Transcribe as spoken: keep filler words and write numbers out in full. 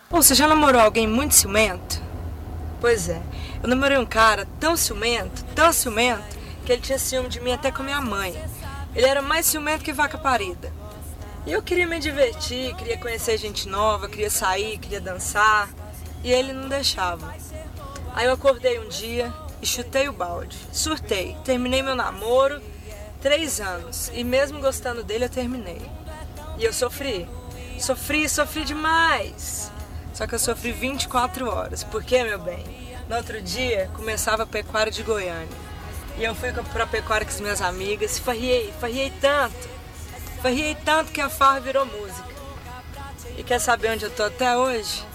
Ou você já namorou alguém muito ciumento? Pois é, eu namorei um cara tão ciumento, tão ciumento, que ele tinha ciúme de mim até com minha mãe. Ele era mais ciumento que vaca parida. E eu queria me divertir, queria conhecer gente nova, queria sair, queria dançar. E ele não deixava. Aí eu acordei um dia e chutei o balde. Surtei, terminei meu namoro, três anos. E mesmo gostando dele, eu terminei. E eu sofri. Sofri, sofri demais. Só que eu sofri vinte e quatro horas. Por quê, meu bem? No outro dia, começava a pecuária de Goiânia. E eu fui pra pecuária com as minhas amigas. Farriei, farriei tanto. Farriei tanto que a farra virou música. E quer saber onde eu tô até hoje?